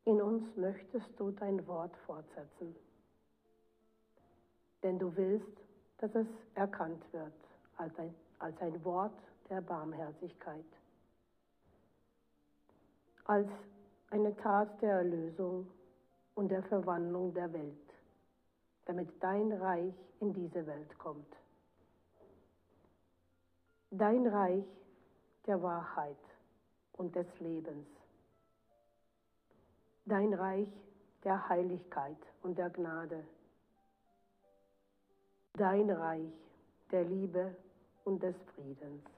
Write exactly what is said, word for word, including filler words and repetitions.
In uns möchtest du dein Wort fortsetzen, denn du willst, dass es erkannt wird als ein, als ein Wort der Barmherzigkeit, als eine Tat der Erlösung und der Verwandlung der Welt, damit dein Reich in diese Welt kommt. Dein Reich der Wahrheit und des Lebens. Dein Reich der Heiligkeit und der Gnade. Dein Reich der Liebe und des Friedens.